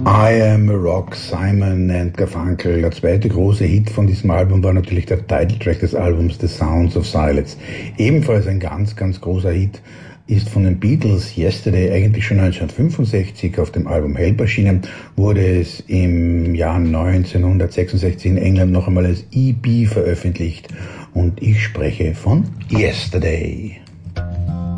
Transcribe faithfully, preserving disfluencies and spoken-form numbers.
I Am a Rock, Simon and Garfunkel. Der zweite große Hit von diesem Album war natürlich der Titeltrack des Albums The Sounds of Silence. Ebenfalls ein ganz, ganz großer Hit ist von den Beatles Yesterday, eigentlich schon neunzehnhundertfünfundsechzig auf dem Album Help erschienen, wurde es im Jahr neunzehnhundertsechsundsechzig in England noch einmal als E P veröffentlicht und ich spreche von Yesterday.